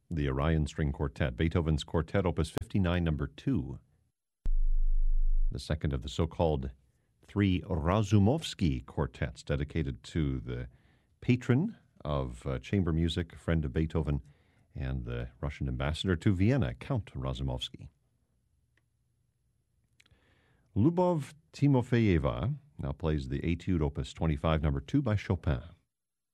the Orion String Quartet, Beethoven's Quartet Opus 59, number 2, the second of the so-called 3 Razumovsky quartets dedicated to the patron of chamber music, friend of Beethoven, and the Russian ambassador to Vienna, Count Razumovsky. Lubov Timofeyeva now plays the Etude Opus 25, number 2 by Chopin.